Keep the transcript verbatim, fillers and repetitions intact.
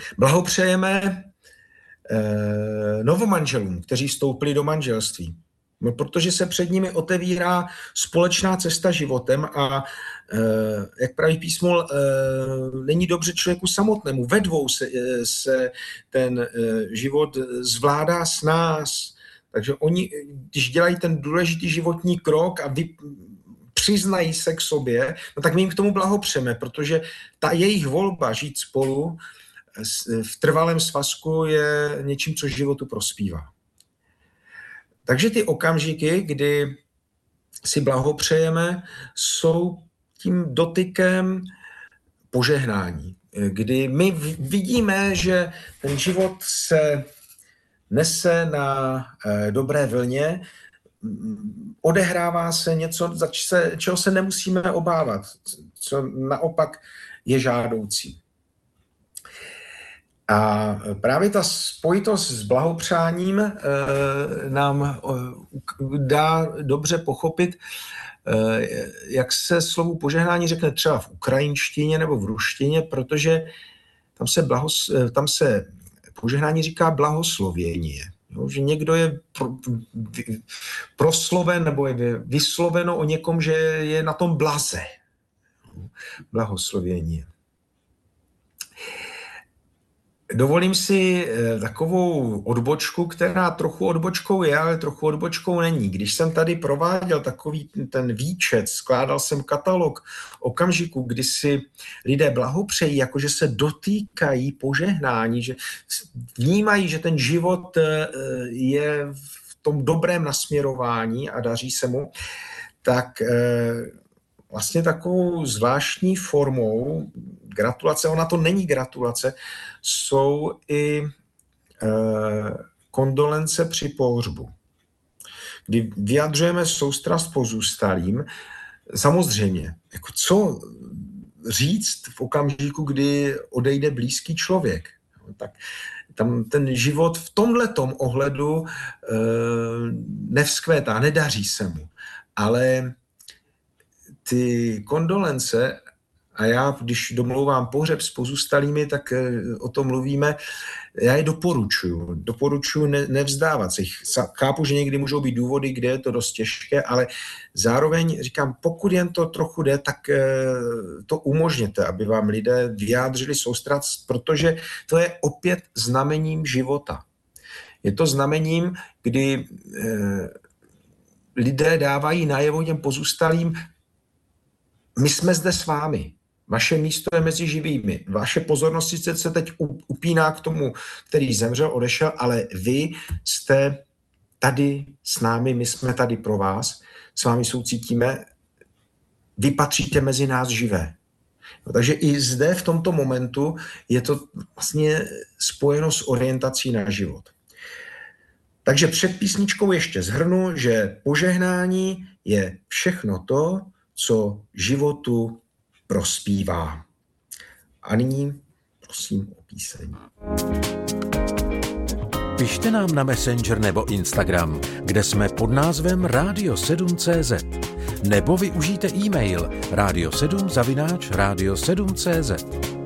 Blahopřejeme eh, novomanželům, kteří vstoupili do manželství. No, protože se před nimi otevírá společná cesta životem a e, jak praví písmo, e, není dobře člověku samotnému. Ve dvou se, e, se ten e, život zvládá s nás. Takže oni, když dělají ten důležitý životní krok a vy, přiznají se k sobě, no tak my jim k tomu blahopřeme, protože ta jejich volba žít spolu v trvalém svazku je něčím, co životu prospívá. Takže ty okamžiky, kdy si blahopřejeme, jsou tím dotykem požehnání, kdy my vidíme, že ten život se nese na dobré vlně, odehrává se něco, za čeho se nemusíme obávat, co naopak je žádoucí. A právě ta spojitost s blahopřáním e, nám e, dá dobře pochopit, e, jak se slovu požehnání řekne třeba v ukrajinštině nebo v ruštině, protože tam se, blahos, tam se požehnání říká blahoslovění. Jo, že někdo je pro, prosloven nebo je vysloveno o někom, že je na tom blaze. Blahoslovění. Dovolím si takovou odbočku, která trochu odbočkou je, ale trochu odbočkou není. Když jsem tady prováděl takový ten výčet, skládal jsem katalog okamžiku, kdy si lidé blahopřejí, jakože se dotýkají požehnání, že vnímají, že ten život je v tom dobrém nasměrování a daří se mu, tak vlastně takovou zvláštní formou gratulace, ona to není gratulace, jsou i e, kondolence při pohřbu, kdy vyjadřujeme soustrast pozůstalým. Samozřejmě, jako co říct v okamžiku, kdy odejde blízký člověk. Tak tam ten život v tomhletom ohledu e, nevzkvétá, nedaří se mu. Ale ty kondolence, a já, když domlouvám pohřeb s pozůstalými, tak o tom mluvíme, já je doporučuju. Doporučuju ne, nevzdávat se. Chápu, že někdy můžou být důvody, kde je to dost těžké, ale zároveň říkám, pokud jen to trochu jde, tak to umožněte, aby vám lidé vyjádřili soustrast, protože to je opět znamením života. Je to znamením, kdy eh, lidé dávají najevo těm pozůstalým, my jsme zde s vámi. Vaše místo je mezi živými. Vaše pozornost se teď upíná k tomu, který zemřel, odešel, ale vy jste tady s námi, my jsme tady pro vás, s vámi soucítíme, vy patříte mezi nás živé. No, takže i zde v tomto momentu je to vlastně spojeno s orientací na život. Takže před písničkou ještě shrnu, že požehnání je všechno to, co životu prospívá. A nyní prosím o píseň. Pište nám na Messenger nebo Instagram, kde jsme pod názvem radio sedm tečka cé zet. Nebo využijte e-mail radio sedm zavináč radio sedm tečka cé zet.